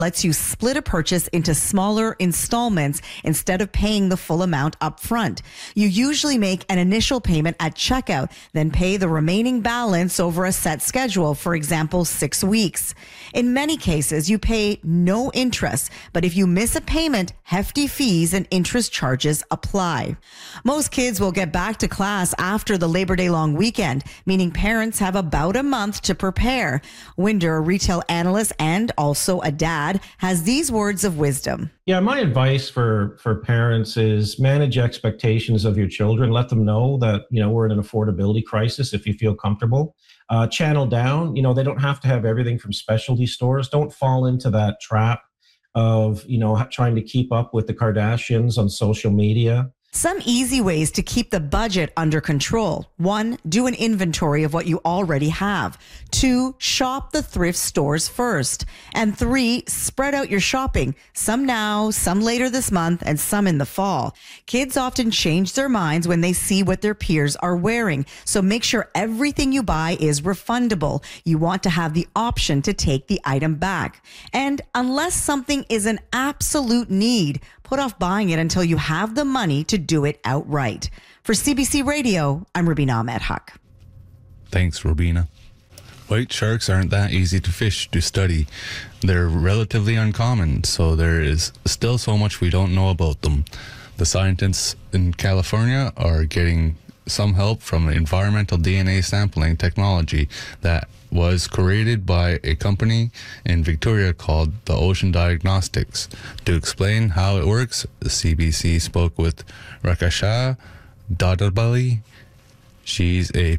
lets you split a purchase into smaller installments instead of paying the full amount up front. You usually make an initial payment at checkout, then pay the remaining balance over a set schedule, for example, 6 weeks. In many cases, you pay no interest, but if you miss a payment, hefty fees and interest charges apply. Most kids will get back to class after the Labor Day long weekend, meaning parents have about a month to prepare. Winder, a retail analyst and also a dad, has these words of wisdom. Yeah, my advice for parents is manage expectations of your children. Let them know that, we're in an affordability crisis if you feel comfortable. Channel down, they don't have to have everything from specialty stores. Don't fall into that trap of, trying to keep up with the Kardashians on social media. Some easy ways to keep the budget under control. 1, do an inventory of what you already have. 2, shop the thrift stores first. And 3, spread out your shopping. Some now, some later this month, and some in the fall. Kids often change their minds when they see what their peers are wearing. So make sure everything you buy is refundable. You want to have the option to take the item back. And unless something is an absolute need, put off buying it until you have the money to do it outright. For CBC Radio, I'm Rubina Ahmed Huq. Thanks, Rubina. White sharks aren't that easy to fish to study. They're relatively uncommon, so there is still so much we don't know about them. The scientists in California are getting some help from environmental DNA sampling technology that was created by a company in Victoria called the Ocean Diagnostics. To explain how it works, the CBC spoke with Rakasha Dadabali. She's a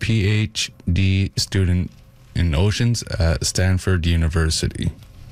PhD student in oceans at Stanford University.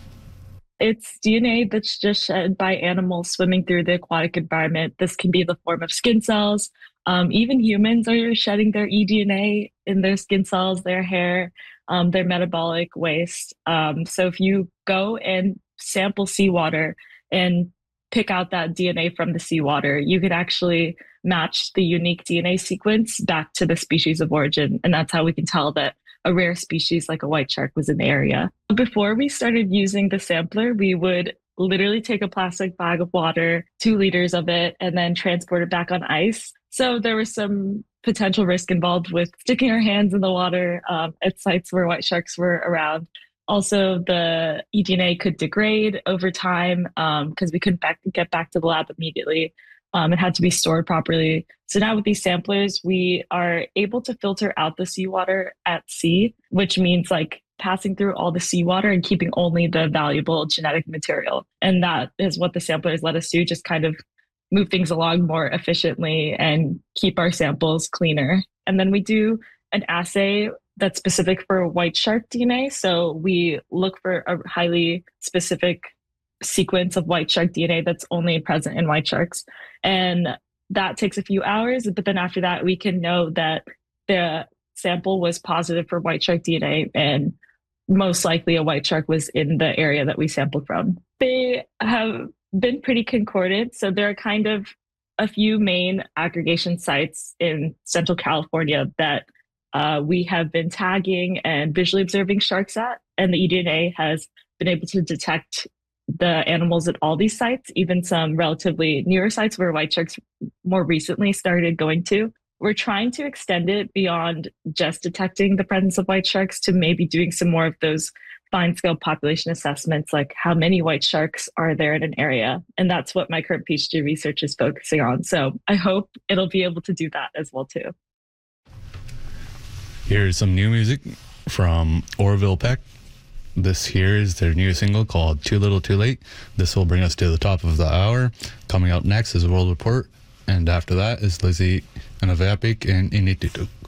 It's DNA that's just shed by animals swimming through the aquatic environment. This can be the form of skin cells. Even humans are shedding their eDNA in their skin cells, their hair, their metabolic waste. So if you go and sample seawater and pick out that DNA from the seawater, you could actually match the unique DNA sequence back to the species of origin. And that's how we can tell that a rare species like a white shark was in the area. Before we started using the sampler, we would literally take a plastic bag of water, 2 liters of it, and then transport it back on ice. So there was some potential risk involved with sticking our hands in the water at sites where white sharks were around. Also, the eDNA could degrade over time because we couldn't get back to the lab immediately. It had to be stored properly. So now with these samplers, we are able to filter out the seawater at sea, which means passing through all the seawater and keeping only the valuable genetic material. And that is what the samplers let us do, just kind of move things along more efficiently and keep our samples cleaner. And then we do an assay that's specific for white shark DNA. So we look for a highly specific sequence of white shark DNA that's only present in white sharks. And that takes a few hours, but then after that, we can know that the sample was positive for white shark DNA and most likely a white shark was in the area that we sampled from. They have been pretty concordant. So there are kind of a few main aggregation sites in Central California that we have been tagging and visually observing sharks at, and the eDNA has been able to detect the animals at all these sites, even some relatively newer sites where white sharks more recently started going to. We're trying to extend it beyond just detecting the presence of white sharks to maybe doing some more of those fine-scale population assessments, like how many white sharks are there in an area. And that's what my current PhD research is focusing on. So I hope it'll be able to do that as well, too. Here's some new music from Orville Peck. This here is their new single called Too Little Too Late. This will bring us to the top of the hour. Coming up next is World Report. And after that is Lizzie Anavapik and Inititu.